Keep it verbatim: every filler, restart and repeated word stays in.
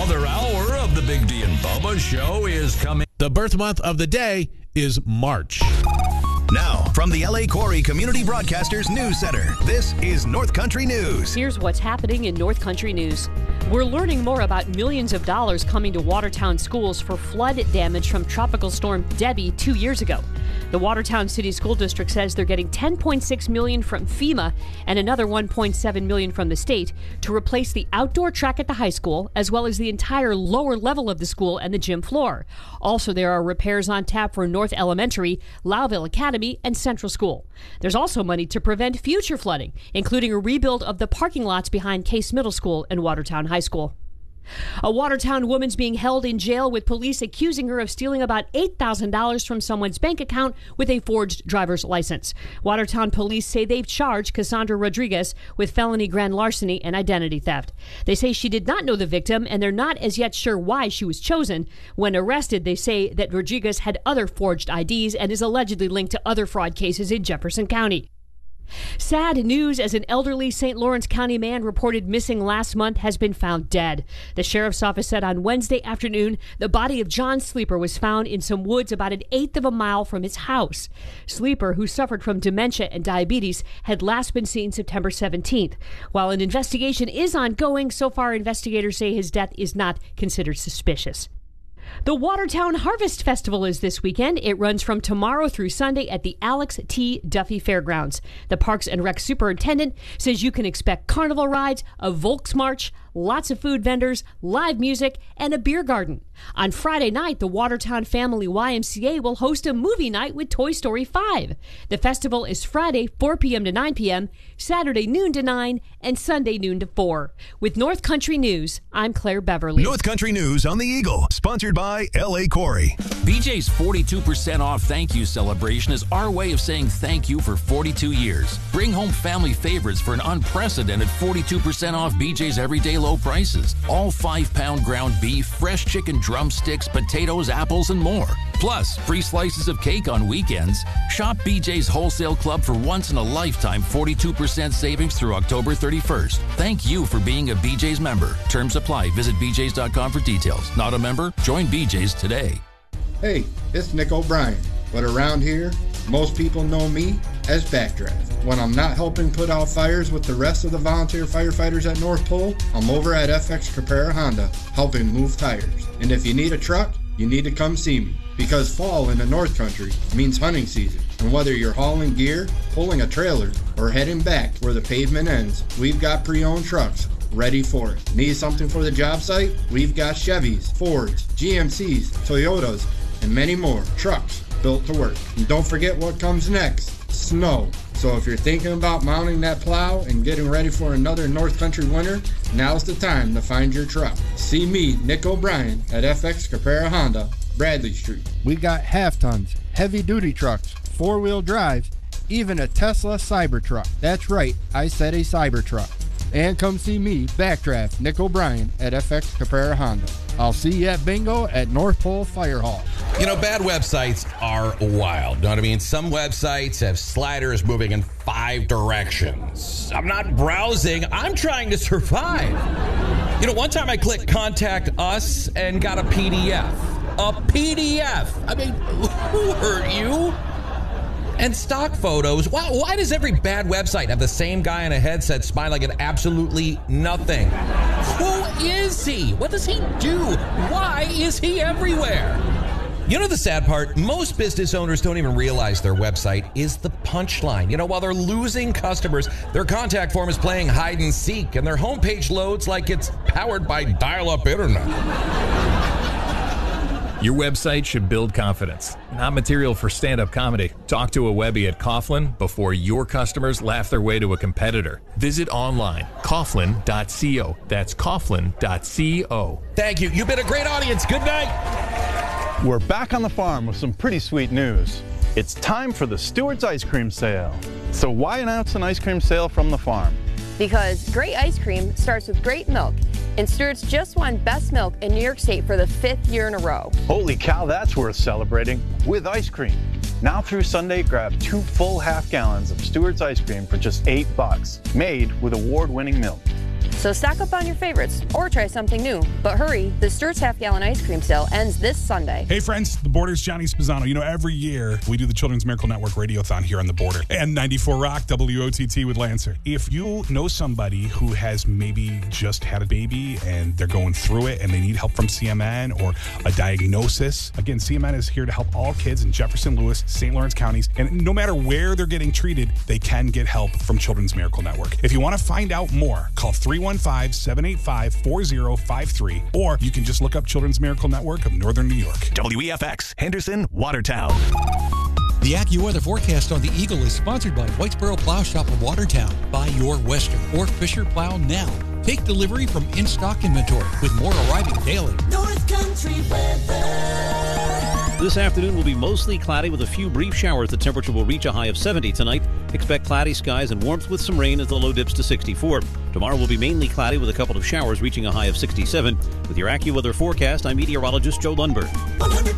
Another hour of the Big D and Bubba Show is coming. The birth month of the day is March. Now, from the L A Quarry Community Broadcasters News Center, this is North Country News. Here's what's happening in North Country News. We're learning more about millions of dollars coming to Watertown schools for flood damage from Tropical Storm Debbie two years ago. The Watertown City School District says they're getting ten point six million dollars from FEMA and another one point seven million dollars from the state to replace the outdoor track at the high school, as well as the entire lower level of the school and the gym floor. Also, there are repairs on tap for North Elementary, Lowville Academy, and Central School. There's also money to prevent future flooding, including a rebuild of the parking lots behind Case Middle School and Watertown High School. A Watertown woman's being held in jail with police accusing her of stealing about eight thousand dollars from someone's bank account with a forged driver's license. Watertown police say they've charged Cassandra Rodriguez with felony grand larceny and identity theft. They say she did not know the victim, and they're not as yet sure why she was chosen. When arrested, they say that Rodriguez had other forged I Ds and is allegedly linked to other fraud cases in Jefferson County. Sad news as an elderly Saint Lawrence County man reported missing last month has been found dead. The sheriff's office said on Wednesday afternoon the body of John Sleeper was found in some woods about an eighth of a mile from his house. Sleeper, who suffered from dementia and diabetes, had last been seen September seventeenth. While an investigation is ongoing, so far investigators say his death is not considered suspicious. The Watertown Harvest Festival is this weekend. It runs from tomorrow through Sunday at the Alex T. Duffy Fairgrounds. The Parks and Rec Superintendent says you can expect carnival rides, a Volksmarch, lots of food vendors, live music, and a beer garden. On Friday night, the Watertown Family Y M C A will host a movie night with Toy Story five. The festival is Friday, four p.m. to nine p.m., Saturday noon to nine, and Sunday noon to four. With North Country News, I'm Claire Beverly. North Country News on the Eagle, sponsored by L A Quarry. B J's forty-two percent off thank you celebration is our way of saying thank you for forty-two years. Bring home family favorites for an unprecedented forty-two percent off B J's everyday low prices. All five-pound ground beef, fresh chicken drumsticks, potatoes, apples, and more. Plus, free slices of cake on weekends. Shop B J's Wholesale Club for once-in-a-lifetime forty-two percent savings through October thirty-first. Thank you for being a B J's member. Terms apply. Visit b j's dot com for details. Not a member? Join B J's today. Hey, it's Nick O'Brien, but around here, most people know me as Backdraft. When I'm not helping put out fires with the rest of the volunteer firefighters at North Pole, I'm over at F X Caprera Honda, helping move tires. And if you need a truck, you need to come see me, because fall in the North Country means hunting season. And whether you're hauling gear, pulling a trailer, or heading back where the pavement ends, we've got pre-owned trucks ready for it. Need something for the job site? We've got Chevys, Fords, G M Cs, Toyotas, and many more trucks built to work. And don't forget what comes next, snow. So if you're thinking about mounting that plow and getting ready for another North Country winter, now's the time to find your truck. See me, Nick O'Brien, at F X Caprera Honda, Bradley Street. We got half tons, heavy duty trucks, four-wheel drive, even a Tesla Cybertruck. That's right, I said a Cybertruck. And come see me, Backdraft, Nick O'Brien, at F X Caprera Honda. I'll see you at bingo at North Pole Fire Hall. You know, bad websites are wild. Know what I mean? Some websites have sliders moving in five directions. I'm not browsing. I'm trying to survive. You know, one time I clicked Contact Us and got a P D F. A P D F. I mean, who hurt you? And stock photos. Why, why does every bad website have the same guy in a headset smiling at absolutely nothing? Who is he? What does he do? Why is he everywhere? You know the sad part? Most business owners don't even realize their website is the punchline. You know, while they're losing customers, their contact form is playing hide and seek, and their homepage loads like it's powered by dial-up internet. Your website should build confidence, not material for stand-up comedy. Talk to a Webby at Coughlin before your customers laugh their way to a competitor. Visit online, coughlin dot co. That's coughlin dot co. Thank you. You've been a great audience. Good night. We're back on the farm with some pretty sweet news. It's time for the Stewart's Ice Cream Sale. So why announce an ice cream sale from the farm? Because great ice cream starts with great milk. And Stewart's just won Best Milk in New York State for the fifth year in a row. Holy cow, that's worth celebrating with ice cream. Now through Sunday, grab two full half gallons of Stewart's ice cream for just eight bucks, made with award-winning milk. So stock up on your favorites or try something new. But hurry, the Stewart's half-gallon ice cream sale ends this Sunday. Hey friends, the Border's Johnny Spizzano. You know, every year we do the Children's Miracle Network Radiothon here on the Border. And ninety-four Rock, W O T T with Lancer. If you know somebody who has maybe just had a baby and they're going through it and they need help from C M N or a diagnosis, again, C M N is here to help all kids in Jefferson, Lewis, Saint Lawrence counties. And no matter where they're getting treated, they can get help from Children's Miracle Network. If you want to find out more, call three one five, seven eight five, four zero five three, or you can just look up Children's Miracle Network of Northern New York. W E F X, Henderson, Watertown. The AccuWeather forecast on the Eagle is sponsored by Whitesboro Plow Shop of Watertown. Buy your Western or Fisher plow now. Take delivery from in-stock inventory with more arriving daily. North Country weather. This afternoon will be mostly cloudy with a few brief showers. The temperature will reach a high of seventy tonight. Expect cloudy skies and warmth with some rain as the low dips to sixty-four. Tomorrow will be mainly cloudy with a couple of showers reaching a high of sixty-seven. With your AccuWeather forecast, I'm meteorologist Joe Lundberg.